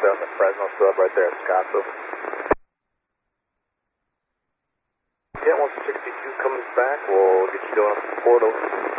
on the Fresno sub right there at Scottsville. Yeah, once 62 comes back, we'll get you going up to the portal.